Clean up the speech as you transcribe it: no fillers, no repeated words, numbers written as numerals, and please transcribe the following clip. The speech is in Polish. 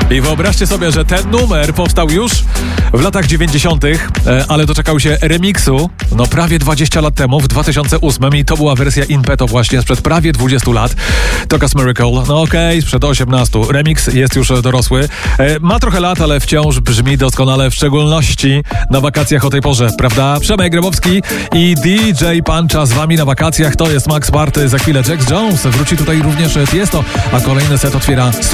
I wyobraźcie sobie, że ten numer powstał już w latach 90., ale doczekał się remiksu, prawie 20 lat temu, w 2008, i to była wersja in petto właśnie sprzed prawie 20 lat. Tokas Miracle, okej, sprzed 18. Remix jest już dorosły. Ma trochę lat, ale wciąż brzmi doskonale, w szczególności na wakacjach o tej porze, prawda? Przemek Grabowski i DJ Puncha z wami na wakacjach. To jest Max Party, za chwilę Jax Jones. Wróci tutaj również Tiesto, a kolejny set otwiera